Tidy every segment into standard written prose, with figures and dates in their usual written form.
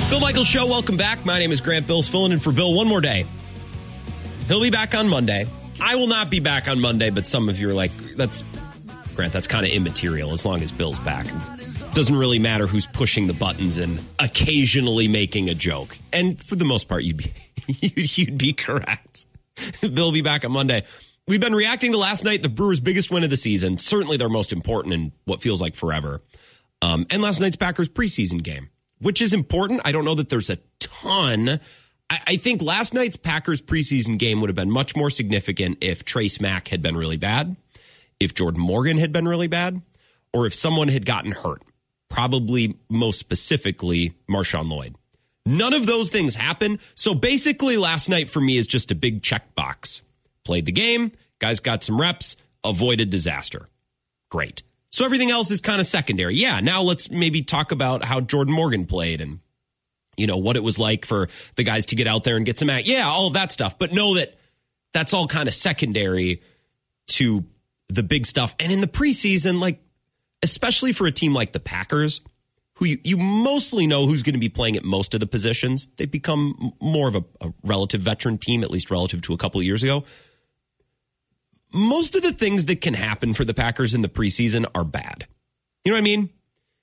Bill Michaels Show, welcome back. My name is Grant Bills, filling in for Bill one more day. He'll be back on Monday. I will not be back on Monday, but some of you are like, Grant, that's kind of immaterial as long as Bill's back. Doesn't really matter who's pushing the buttons and occasionally making a joke. And for the most part, you'd be correct. Bill will be back on Monday. We've been reacting to last night, the Brewers' biggest win of the season. Certainly their most important in what feels like forever. And last night's Packers preseason game, which is important. I don't know that there's a ton. I think last night's Packers preseason game would have been much more significant if Trace Mack had been really bad, if Jordan Morgan had been really bad, or if someone had gotten hurt. Probably most specifically Marshawn Lloyd. None of those things happened. So basically last night for me is just a big checkbox. Played the game, guys got some reps, avoided disaster. Great. So everything else is kind of secondary. Yeah, now let's maybe talk about how Jordan Morgan played and, what it was like for the guys to get out there and get some act. Yeah, all of that stuff. But know that that's all kind of secondary to the big stuff. And in the preseason, especially for a team like the Packers, who you mostly know who's going to be playing at most of the positions, they've become more of a relative veteran team, at least relative to a couple of years ago. Most of the things that can happen for the Packers in the preseason are bad. You know what I mean?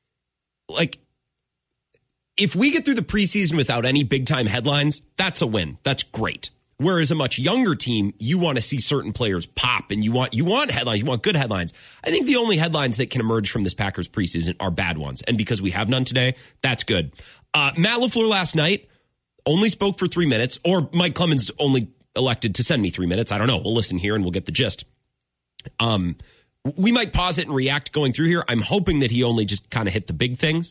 If we get through the preseason without any big-time headlines, that's a win. That's great. Whereas a much younger team, you want to see certain players pop, and you want headlines. You want good headlines. I think the only headlines that can emerge from this Packers preseason are bad ones. And because we have none today, that's good. Matt LaFleur last night only spoke for 3 minutes, or Mike Clemens only elected to send me 3 minutes. I don't know. We'll listen here and we'll get the gist. We might pause it and react going through here. I'm hoping that he only just kind of hit the big things.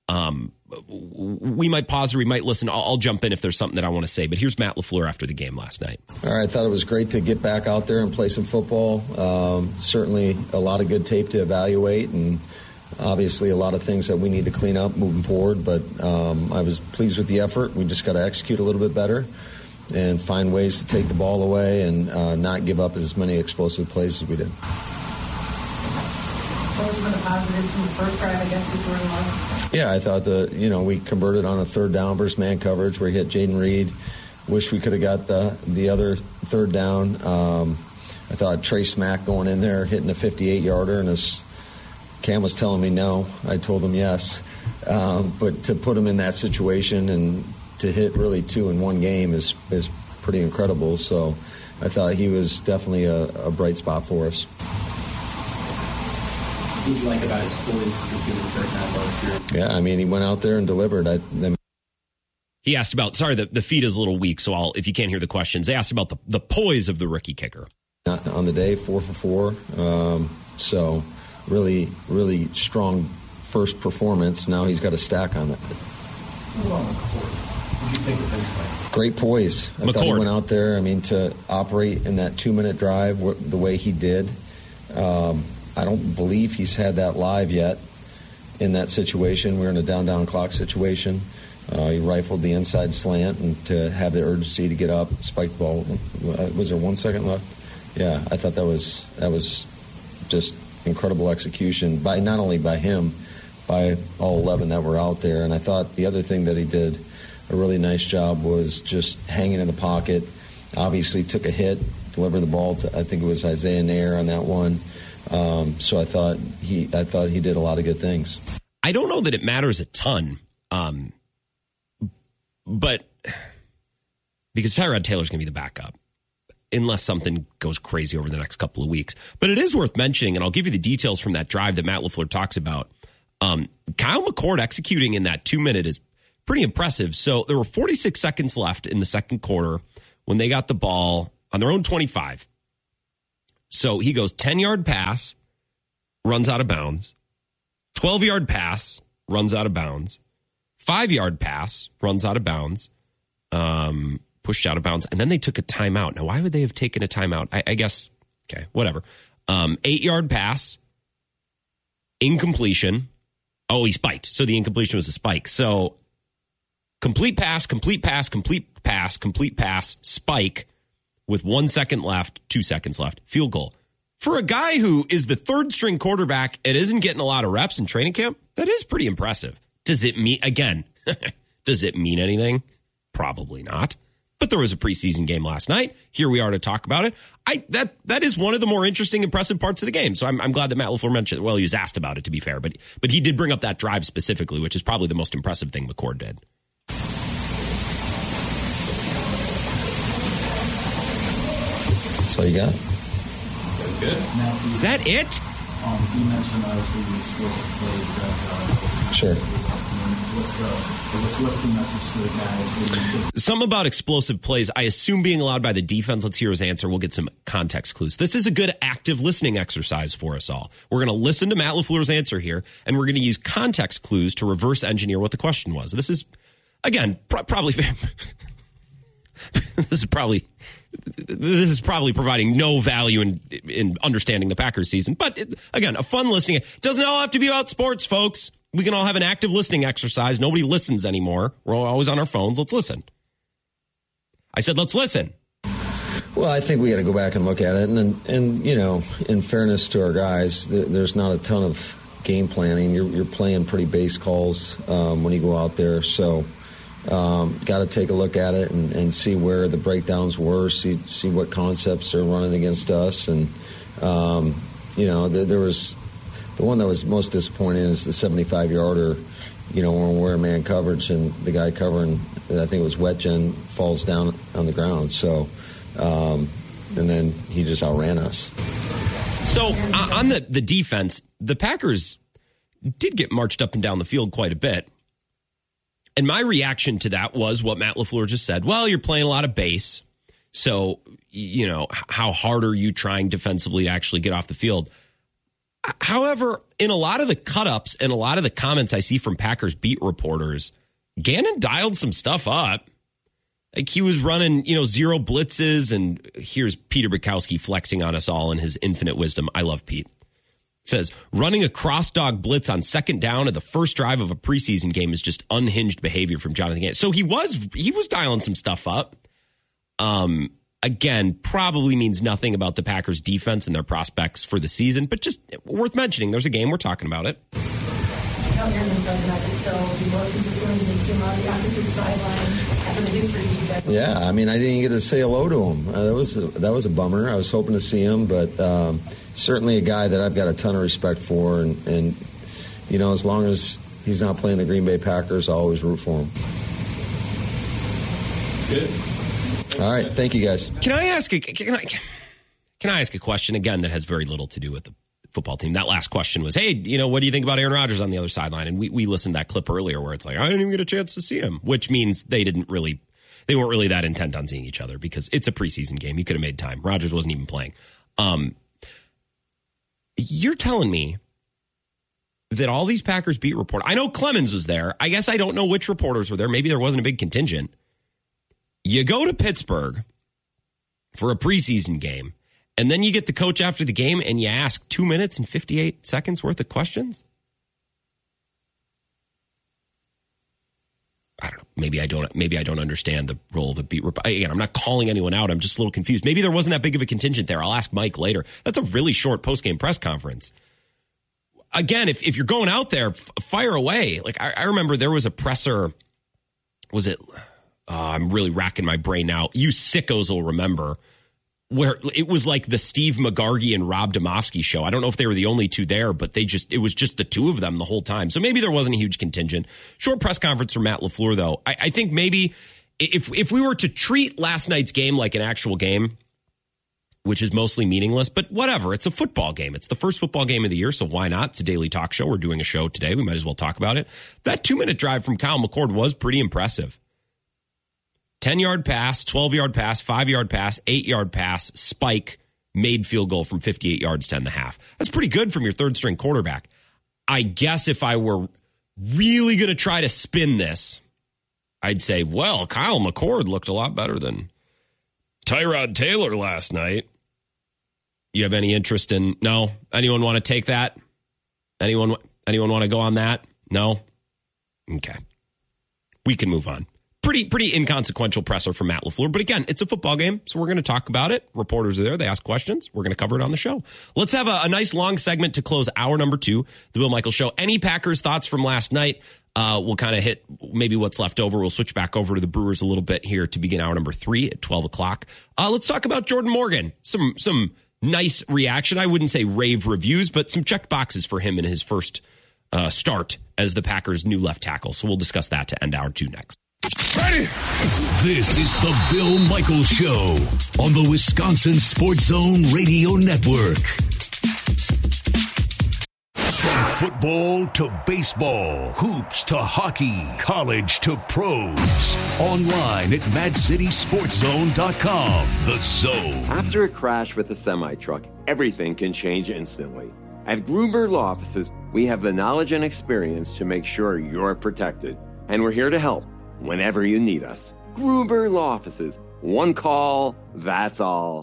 We might pause or we might listen. I'll jump in if there's something that I want to say. But here's Matt LaFleur after the game last night. All right, I thought it was great to get back out there and play some football. Certainly a lot of good tape to evaluate, and obviously a lot of things that we need to clean up moving forward. But I was pleased with the effort. We just got to execute a little bit better and find ways to take the ball away and not give up as many explosive plays as we did. What was some of the positives from the first drive, I guess, before the line? Yeah, I thought we converted on a third down versus man coverage where he hit Jaden Reed. Wish we could have got the other third down. I thought Trace Mack going in there hitting a 58-yarder, and as Cam was telling me no, I told him yes. But to put him in that situation and to hit really two in one game is pretty incredible. So I thought he was definitely a bright spot for us. What did you like about his poise in the first half last year? Yeah, I mean, he went out there and delivered. He asked about, the feed is a little weak, so if you can't hear the questions, they asked about the poise of the rookie kicker. On the day, 4 for 4. So really, really strong first performance. Now he's got a stack on it. Great poise. I thought he went out there, to operate in that 2-minute drive the way he did. I don't believe he's had that live yet in that situation. We're in a down clock situation. He rifled the inside slant, and to have the urgency to get up, spike the ball. Was there 1 second left? Yeah, I thought that was just incredible execution by not only by him, by all 11 that were out there. And I thought the other thing that he did a really nice job was just hanging in the pocket. Obviously took a hit, delivered the ball to, I think it was Isaiah Nair on that one. So I thought he did a lot of good things. I don't know that it matters a ton, but because Tyrod Taylor's going to be the backup unless something goes crazy over the next couple of weeks. But it is worth mentioning, and I'll give you the details from that drive that Matt LaFleur talks about. Kyle McCord executing in that 2-minute is pretty impressive. So there were 46 seconds left in the second quarter when they got the ball on their own 25. So he goes 10-yard pass, runs out of bounds. 12-yard pass, runs out of bounds. 5-yard pass, runs out of bounds. Pushed out of bounds. And then they took a timeout. Now, why would they have taken a timeout? I guess, okay, whatever. 8-yard pass, incompletion. Oh, he spiked. So the incompletion was a spike. So complete pass, spike. With 1 second left, 2 seconds left, field goal. For a guy who is the third-string quarterback and isn't getting a lot of reps in training camp, that is pretty impressive. Does it mean, again, Does it mean anything? Probably not. But there was a preseason game last night. Here we are to talk about it. That is one of the more interesting, impressive parts of the game. So I'm glad that Matt LaFleur mentioned it. Well, he was asked about it, to be fair. But he did bring up that drive specifically, which is probably the most impressive thing McCord did. That's all you got? Good. Is that it? You mentioned obviously the explosive plays that. Sure. What's the message to the guys? Some about explosive plays, I assume being allowed by the defense. Let's hear his answer. We'll get some context clues. This is a good active listening exercise for us all. We're going to listen to Matt LaFleur's answer here, and we're going to use context clues to reverse engineer what the question was. This is, again, probably this is probably providing no value in understanding the Packers season. But again, a fun listening. It doesn't all have to be about sports, folks. We can all have an active listening exercise. Nobody listens anymore. We're always on our phones. Let's listen. I said, let's listen. Well, I think we got to go back and look at it. And you know, in fairness to our guys, there's not a ton of game planning. You're playing pretty base calls when you go out there. So got to take a look at it and see where the breakdowns were, see what concepts are running against us. And, you know, there was the one that was most disappointing is the 75-yarder, you know, when we're man coverage and the guy covering, I think it was Wetjen, falls down on the ground. So, and then he just outran us. So on the defense, the Packers did get marched up and down the field quite a bit. And my reaction to that was what Matt LaFleur just said. Well, you're playing a lot of base. So, you know, how hard are you trying defensively to actually get off the field? However, in a lot of the cut-ups and a lot of the comments I see from Packers beat reporters, Gannon dialed some stuff up. Like he was running, you know, zero blitzes. And here's Peter Bukowski flexing on us all in his infinite wisdom. I love Pete. Says running a cross dog blitz on second down at the first drive of a preseason game is just unhinged behavior from Jonathan Gannon. So he was dialing some stuff up. Again, probably means nothing about the Packers defense and their prospects for the season, but just worth mentioning. There's a game we're talking about it. Yeah, I mean, I didn't get to say hello to him. That was a bummer. I was hoping to see him, but certainly a guy that I've got a ton of respect for, and you know, as long as he's not playing the Green Bay Packers, I'll always root for him. Good. All right, thank you guys. Can I ask a question again that has very little to do with the football team? That last question was, hey, you know, what do you think about Aaron Rodgers on the other sideline? And we listened to that clip earlier where it's like, I didn't even get a chance to see him, which means they weren't really that intent on seeing each other because it's a preseason game. You could have made time. Rodgers wasn't even playing. You're telling me that all these Packers beat reporters, I know Clemens was there. I guess I don't know which reporters were there. Maybe there wasn't a big contingent. You go to Pittsburgh for a preseason game, and then you get the coach after the game and you ask 2 minutes and 58 seconds worth of questions? I don't know. Maybe I don't understand the role of a beat reporter. Again, I'm not calling anyone out. I'm just a little confused. Maybe there wasn't that big of a contingent there. I'll ask Mike later. That's a really short post-game press conference. Again, if you're going out there, fire away. Like I remember there was a presser. Was it? I'm really racking my brain now. You sickos will remember where it was like the Steve McGargy and Rob Domofsky show. I don't know if they were the only two there, but it was just the two of them the whole time. So maybe there wasn't a huge contingent. Short press conference from Matt LaFleur, though. I think maybe if we were to treat last night's game like an actual game, which is mostly meaningless, but whatever. It's a football game. It's the first football game of the year, so why not? It's a daily talk show. We're doing a show today. We might as well talk about it. That 2-minute drive from Kyle McCord was pretty impressive. 10-yard pass, 12-yard pass, 5-yard pass, 8-yard pass, spike, made field goal from 58 yards to 10.5. That's pretty good from your third-string quarterback. I guess if I were really going to try to spin this, I'd say, well, Kyle McCord looked a lot better than Tyrod Taylor last night. You have any interest in? No? Anyone want to take that? Anyone want to go on that? No? Okay. We can move on. Pretty inconsequential presser from Matt LaFleur. But again, it's a football game, so we're going to talk about it. Reporters are there. They ask questions. We're going to cover it on the show. Let's have a nice long segment to close hour number 2, the Bill Michaels Show. Any Packers thoughts from last night? We'll kind of hit maybe what's left over. We'll switch back over to the Brewers a little bit here to begin hour number 3 at 12 o'clock. Let's talk about Jordan Morgan. Some nice reaction. I wouldn't say rave reviews, but some checked boxes for him in his first start as the Packers' new left tackle. So we'll discuss that to end hour 2 next. Ready? This is the Bill Michaels Show on the Wisconsin Sports Zone Radio Network. From football to baseball, hoops to hockey, college to pros. Online at MadCitySportsZone.com. The Zone. After a crash with a semi-truck, everything can change instantly. At Gruber Law Offices, we have the knowledge and experience to make sure you're protected. And we're here to help whenever you need us. Gruber Law Offices. One call, that's all.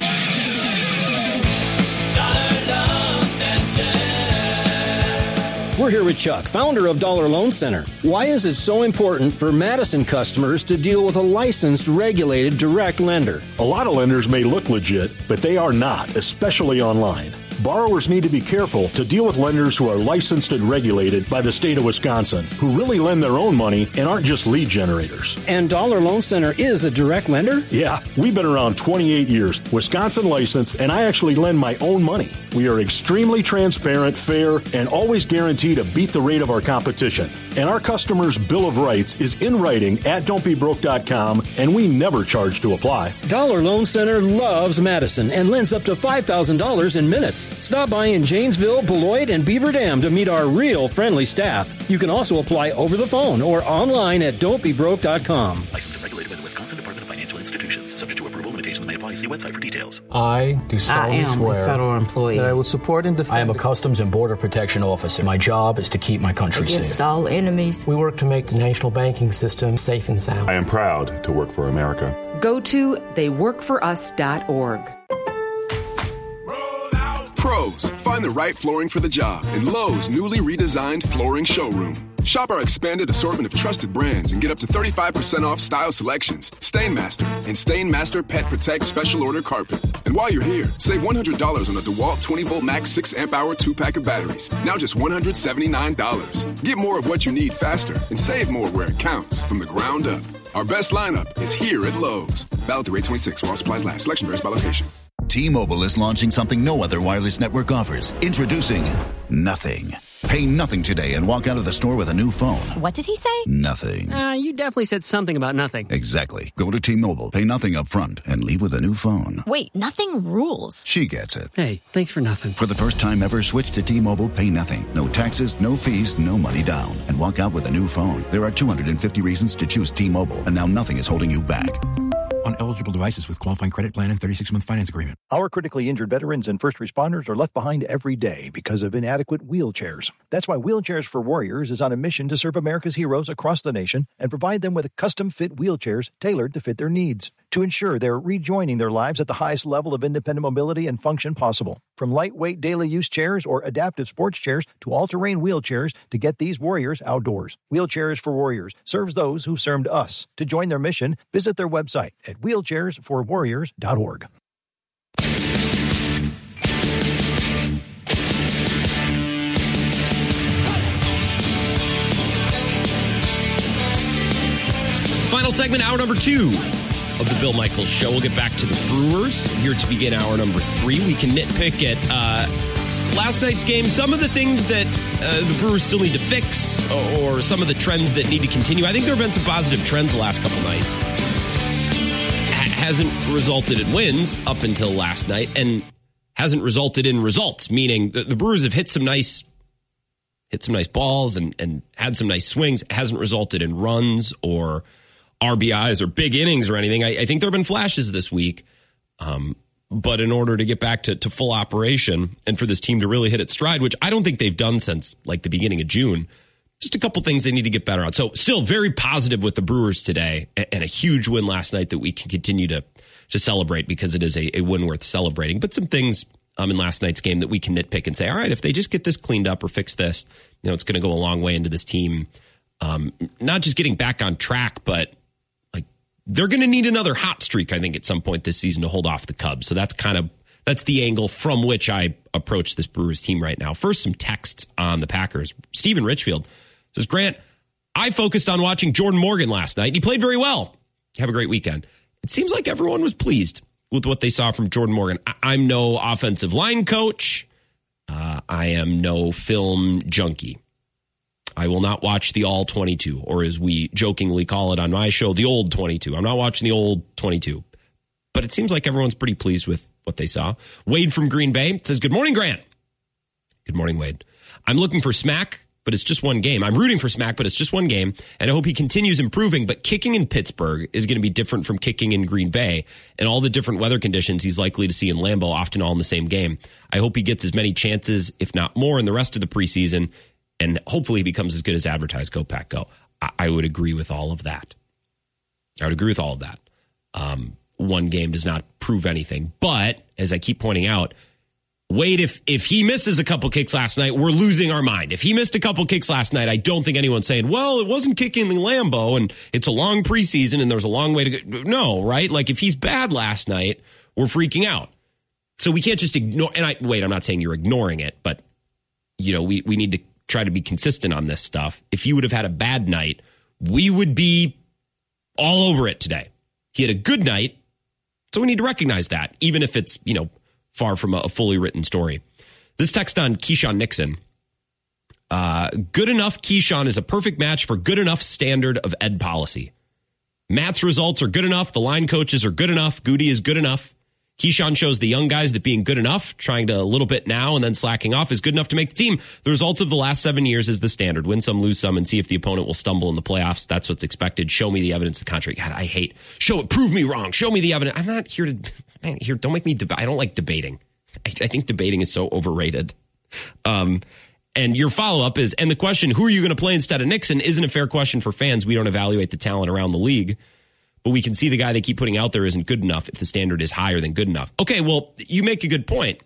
We're here with Chuck, founder of Dollar Loan Center. Why is it so important for Madison customers to deal with a licensed, regulated, direct lender? A lot of lenders may look legit, but they are not, especially online. Borrowers need to be careful to deal with lenders who are licensed and regulated by the state of Wisconsin, who really lend their own money and aren't just lead generators. And Dollar Loan Center is a direct lender? Yeah, we've been around 28 years, Wisconsin licensed, and I actually lend my own money. We are extremely transparent, fair, and always guarantee to beat the rate of our competition. And our customers' Bill of Rights is in writing at don'tbebroke.com, and we never charge to apply. Dollar Loan Center loves Madison and lends up to $5,000 in minutes. Stop by in Janesville, Beloit, and Beaver Dam to meet our real friendly staff. You can also apply over the phone or online at don'tbebroke.com. Licensed and regulated by the Wisconsin Department of Financial Institutions. Subject to approval, limitations may apply. See website for details. I do solemnly swear a federal employee that I will support and defend. I am a Customs and Border Protection officer. My job is to keep my country safe. Against all enemies. We work to make the national banking system safe and sound. I am proud to work for America. Go to theyworkforus.org. Pros, find the right flooring for the job in Lowe's newly redesigned flooring showroom. Shop our expanded assortment of trusted brands and get up to 35% off style selections, Stainmaster, and Stainmaster Pet Protect Special Order Carpet. And while you're here, save $100 on the DeWalt 20-volt max 6-amp-hour 2-pack of batteries. Now just $179. Get more of what you need faster and save more where it counts from the ground up. Our best lineup is here at Lowe's. Valid through 8/26 while supplies last. Selection varies by location. T-Mobile is launching something no other wireless network offers. Introducing Nothing. Pay nothing today and walk out of the store with a new phone. What did he say? Nothing. You definitely said something about nothing. Exactly. Go to T-Mobile, pay nothing up front, and leave with a new phone. Wait, nothing rules. She gets it. Hey, thanks for nothing. For the first time ever, switch to T-Mobile, pay nothing. No taxes, no fees, no money down. And walk out with a new phone. There are 250 reasons to choose T-Mobile, and now nothing is holding you back. On eligible devices with qualifying credit plan and 36-month finance agreement. Our critically injured veterans and first responders are left behind every day because of inadequate wheelchairs. That's why Wheelchairs for Warriors is on a mission to serve America's heroes across the nation and provide them with custom-fit wheelchairs tailored to fit their needs to ensure they're rejoining their lives at the highest level of independent mobility and function possible. From lightweight daily use chairs or adaptive sports chairs to all-terrain wheelchairs to get these warriors outdoors. Wheelchairs for Warriors serves those who've served us. To join their mission, visit their website at wheelchairsforwarriors.org. Final segment, hour number 2 of the Bill Michaels Show. We'll get back to the Brewers here to begin hour number 3. We can nitpick at last night's game, some of the things that the Brewers still need to fix or some of the trends that need to continue. I think there have been some positive trends the last couple nights. Hasn't resulted in wins up until last night and hasn't resulted in results, meaning the Brewers have hit some nice balls and had some nice swings. It hasn't resulted in runs or RBIs or big innings or anything. I think there have been flashes this week, but in order to get back to full operation and for this team to really hit its stride, which I don't think they've done since like the beginning of June, just a couple things they need to get better on. So still very positive with the Brewers today and a huge win last night that we can continue to celebrate because it is a win worth celebrating. But some things in last night's game that we can nitpick and say, all right, if they just get this cleaned up or fix this, it's going to go a long way into this team. Not just getting back on track, but like they're going to need another hot streak, I think, at some point this season to hold off the Cubs. So that's the angle from which I approach this Brewers team right now. First, some texts on the Packers. Steven Richfield says, Grant, I focused on watching Jordan Morgan last night. He played very well. Have a great weekend. It seems like everyone was pleased with what they saw from Jordan Morgan. I'm no offensive line coach. I am no film junkie. I will not watch the all 22, or as we jokingly call it on my show, the old 22. I'm not watching the old 22. But it seems like everyone's pretty pleased with what they saw. Wade from Green Bay says, good morning, Grant. Good morning, Wade. I'm looking for Smack, but it's just one game. I'm rooting for Smack, but it's just one game. And I hope he continues improving. But kicking in Pittsburgh is going to be different from kicking in Green Bay. And all the different weather conditions he's likely to see in Lambeau, often all in the same game. I hope he gets as many chances, if not more, in the rest of the preseason. And hopefully he becomes as good as advertised. Go, Pack, go. I would agree with all of that. One game does not prove anything. But, as I keep pointing out, Wade, if he misses a couple kicks last night, we're losing our mind. If he missed a couple kicks last night, I don't think anyone's saying, well, it wasn't kicking the Lambeau and it's a long preseason and there's a long way to go. No, right? Like if he's bad last night, we're freaking out. So we can't just ignore, and I'm not saying you're ignoring it, but we need to try to be consistent on this stuff. If he would have had a bad night, we would be all over it today. He had a good night, so we need to recognize that, even if it's, far from a fully written story. This text on Keyshawn Nixon. Good enough Keyshawn is a perfect match for good enough standard of ed policy. Matt's results are good enough. The line coaches are good enough. Goody is good enough. Keyshawn shows the young guys that being good enough, trying to a little bit now and then slacking off, is good enough to make the team. The results of the last 7 years is the standard. Win some, lose some, and see if the opponent will stumble in the playoffs. That's what's expected. Show me the evidence to the contrary. God, I hate. Show it. Prove me wrong. Show me the evidence. I'm not here. Don't make me debate. I don't like debating. I think debating is so overrated. And your follow-up is, and the question, who are you going to play instead of Nixon, isn't a fair question for fans. We don't evaluate the talent around the league. But we can see the guy they keep putting out there isn't good enough if the standard is higher than good enough. Okay, well, you make a good point.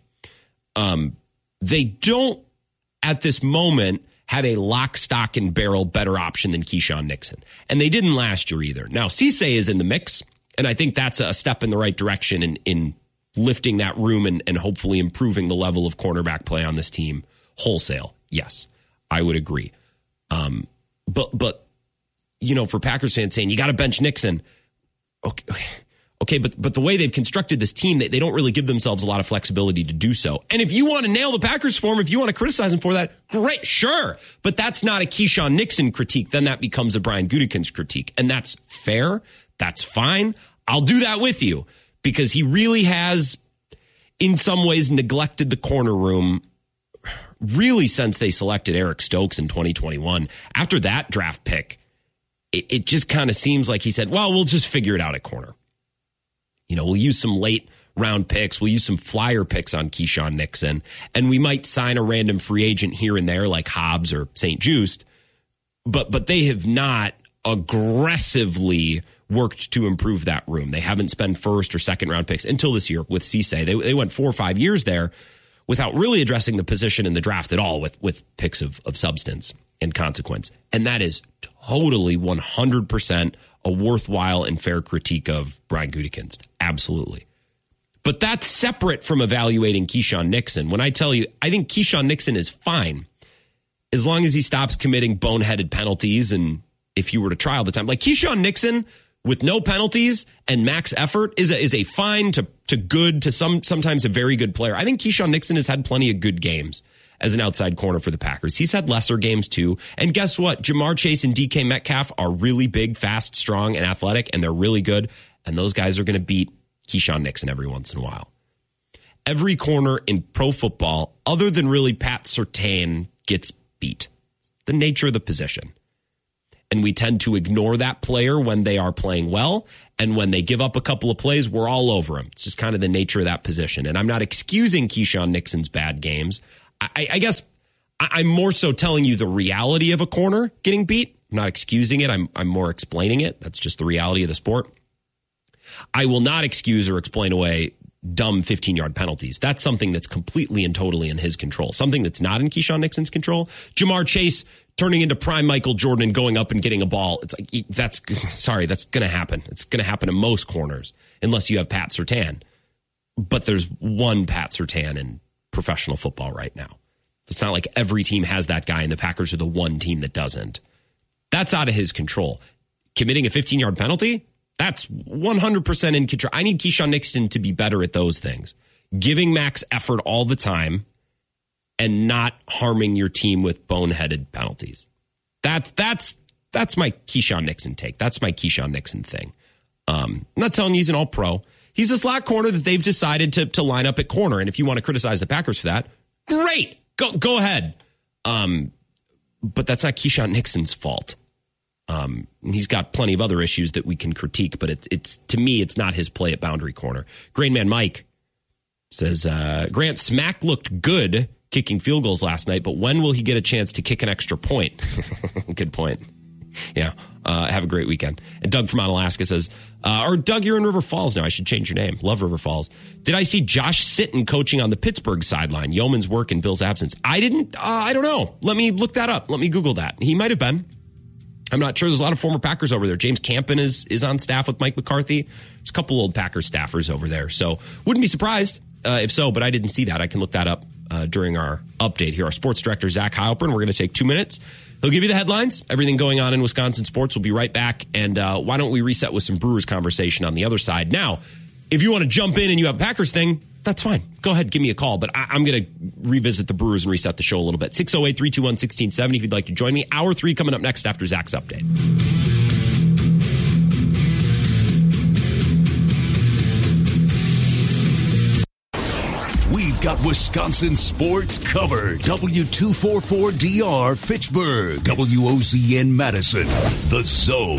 They don't, at this moment, have a lock, stock, and barrel better option than Keyshawn Nixon. And they didn't last year either. Now, Cisse is in the mix, and I think that's a step in the right direction in lifting that room and hopefully improving the level of cornerback play on this team wholesale. Yes, I would agree. But for Packers fans saying, you got to bench Nixon, Okay, but the way they've constructed this team, they don't really give themselves a lot of flexibility to do so. And if you want to nail the Packers for him, if you want to criticize him for that, great, sure. But that's not a Keyshawn Nixon critique. Then that becomes a Brian Gutekunst critique. And that's fair. That's fine. I'll do that with you because he really has, in some ways, neglected the corner room really since they selected Eric Stokes in 2021. After that draft pick, it just kind of seems like he said, well, we'll just figure it out at corner. We'll use some late round picks. We'll use some flyer picks on Keyshawn Nixon. And we might sign a random free agent here and there like Hobbs or St. Juste. But they have not aggressively worked to improve that room. They haven't spent first or second round picks until this year with Cisse. They went 4 or 5 years there without really addressing the position in the draft at all with picks of substance and consequence. And that is totally 100% a worthwhile and fair critique of Brian Gutekunst. Absolutely. But that's separate from evaluating Keyshawn Nixon. When I tell you, I think Keyshawn Nixon is fine as long as he stops committing boneheaded penalties. And if you were to try all the time, like Keyshawn Nixon with no penalties and max effort is a fine to good to sometimes a very good player. I think Keyshawn Nixon has had plenty of good games as an outside corner for the Packers. He's had lesser games too. And guess what? Jamar Chase and DK Metcalf are really big, fast, strong, and athletic, and they're really good. And those guys are going to beat Keyshawn Nixon every once in a while. Every corner in pro football, other than really Pat Surtain, gets beat. The nature of the position. And we tend to ignore that player when they are playing well. And when they give up a couple of plays, we're all over him. It's just kind of the nature of that position. And I'm not excusing Keyshawn Nixon's bad games. I guess I'm more so telling you the reality of a corner getting beat. I'm not excusing it. I'm more explaining it. That's just the reality of the sport. I will not excuse or explain away dumb 15-yard penalties. That's something that's completely and totally in his control. Something that's not in Keyshawn Nixon's control. Jamar Chase turning into prime Michael Jordan and going up and getting a ball. It's like, that's going to happen. It's going to happen to most corners unless you have Pat Surtain. But there's one Pat Surtain in professional football right now. It's not like every team has that guy and the Packers are the one team that doesn't. That's out of his control. Committing a 15-yard penalty, that's 100% in control. I need Keyshawn Nixon to be better at those things. Giving max effort all the time and not harming your team with boneheaded penalties. That's my Keyshawn Nixon take. That's my Keyshawn Nixon thing. I'm not telling you he's an all-pro. He's a slot corner that they've decided to line up at corner. And if you want to criticize the Packers for that, great. Go ahead. But that's not Keyshawn Nixon's fault. He's got plenty of other issues that we can critique, but it's to me, it's not his play at boundary corner. Grainman Mike says, Grant, Smack looked good kicking field goals last night, but when will he get a chance to kick an extra point? Good point. Yeah. Have a great weekend. And Doug from Alaska says, Doug, you're in River Falls now. I should change your name. Love River Falls. Did I see Josh Sitton coaching on the Pittsburgh sideline? Yeoman's work in Bill's absence. I didn't. I don't know. Let me look that up. Let me Google that. He might have been. I'm not sure. There's a lot of former Packers over there. James Campen is on staff with Mike McCarthy. There's a couple old Packers staffers over there. So wouldn't be surprised if so, but I didn't see that. I can look that up during our update here. Our sports director, Zach Heilpern, we're going to take 2 minutes. He'll give you the headlines, everything going on in Wisconsin sports. We'll be right back. And why don't we reset with some Brewers conversation on the other side? Now, if you want to jump in and you have a Packers thing, that's fine. Go ahead, give me a call. But I'm going to revisit the Brewers and reset the show a little bit. 608-321-1670 if you'd like to join me. Hour 3 coming up next after Zach's update. We've got Wisconsin sports covered. W244DR Fitchburg. WOZN Madison. The Zone.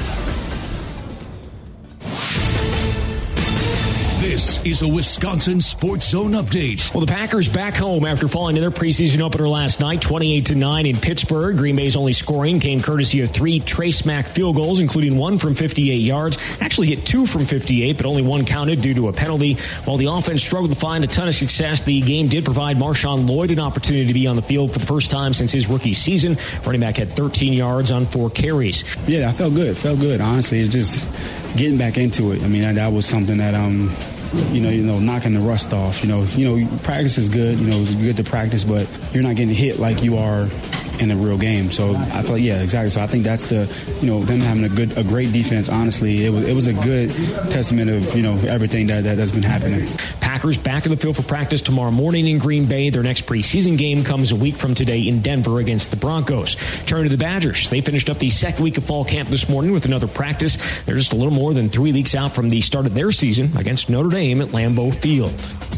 This is a Wisconsin Sports Zone update. Well, the Packers back home after falling to their preseason opener last night, 28-9 in Pittsburgh. Green Bay's only scoring came courtesy of 3 Trey Smack field goals, including 1 from 58 yards. Actually hit 2 from 58, but only 1 counted due to a penalty. While the offense struggled to find a ton of success, the game did provide Marshawn Lloyd an opportunity to be on the field for the first time since his rookie season. Running back had 13 yards on 4 carries. Yeah, I felt good. Honestly, it's just getting back into it. I mean, that was something that knocking the rust off. Practice is good. It's good to practice, but you're not getting hit like you are in a real game. So I feel exactly. So I think that's them having a great defense. Honestly, it was a good testament of everything that's been happening. Packers back in the field for practice tomorrow morning in Green Bay. Their next preseason game comes a week from today in Denver against the Broncos. Turn to the Badgers. They finished up the second week of fall camp this morning with another practice. They're just a little more than 3 weeks out from the start of their season against Notre Dame at Lambeau Field.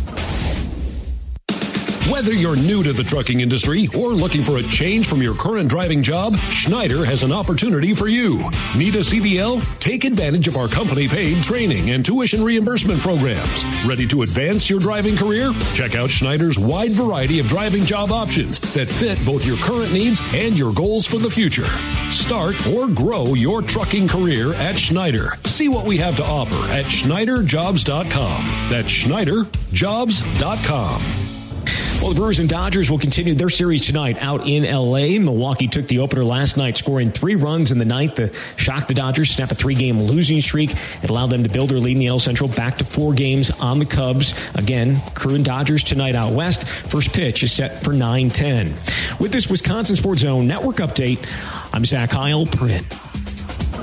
Whether you're new to the trucking industry or looking for a change from your current driving job, Schneider has an opportunity for you. Need a CDL? Take advantage of our company-paid training and tuition reimbursement programs. Ready to advance your driving career? Check out Schneider's wide variety of driving job options that fit both your current needs and your goals for the future. Start or grow your trucking career at Schneider. See what we have to offer at SchneiderJobs.com. That's SchneiderJobs.com. Well, the Brewers and Dodgers will continue their series tonight out in L.A. Milwaukee took the opener last night, scoring 3 runs in the ninth to shock the Dodgers, snap a 3-game losing streak. It allowed them to build their lead in the AL Central back to 4 games on the Cubs. Again, Crew and Dodgers tonight out west. First pitch is set for 9:10. With this Wisconsin Sports Zone Network update, I'm Zach Heilprin.